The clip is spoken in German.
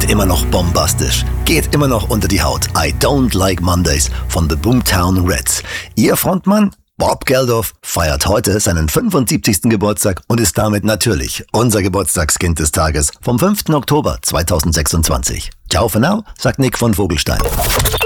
klingt immer noch bombastisch, geht immer noch unter die Haut. I Don't Like Mondays von The Boomtown Rats. Ihr Frontmann, Bob Geldof, feiert heute seinen 75. Geburtstag und ist damit natürlich unser Geburtstagskind des Tages vom 5. Oktober 2026. Ciao for now, sagt Nick von Vogelstein.